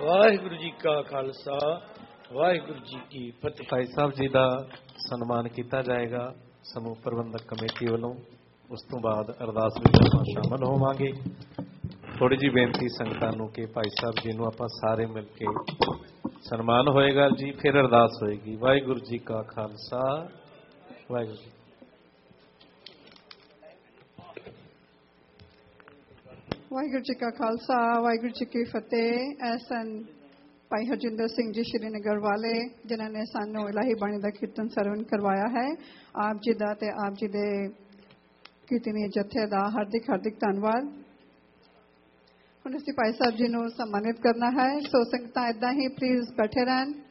वाहिगुरु जी का खालसा वाहिगुरु जी की फतेह। भाई साहब जी का सन्मान किया जाएगा समूह प्रबंधक कमेटी वालों। उस तो बाद अरदास में ਆਪਾਂ शामिल होवांगे। थोड़ी जी बेनती संगतां नूं कि भाई साहब जी नूं आपां सारे मिल के सन्मान होएगा जी, फिर अरदास होएगी। वाहिगुरु जी का खालसा वाहिगुरु जी। वाहिगुरु जी का खालसा वाहिगुरु जी की फतेह। ऐसन भाई हरजिंदर सिंह जी श्रीनगर वाले जिन्होंने सानू इलाही बाणी का कीर्तन सरवण करवाया है। आप जी का ते आप जी दे कीर्तनी जत्थे का हार्दिक हार्दिक धन्यवाद। हुण असीं भाई साहब जी नूं सम्मानित करना है। सो संगतां इदां ही प्लीज़ बैठे रहन।